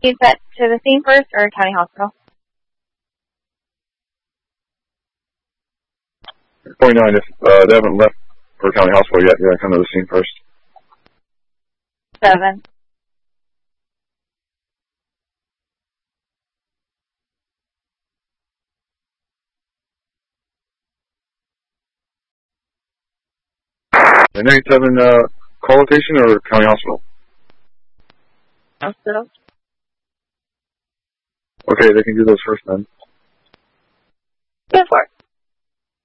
You set to the scene first or county hospital? 49, if they haven't left for county hospital yet, yeah, come to the scene first. 7. And 97, call location or county hospital? Hospital. Okay, they can do those first then. Go for it.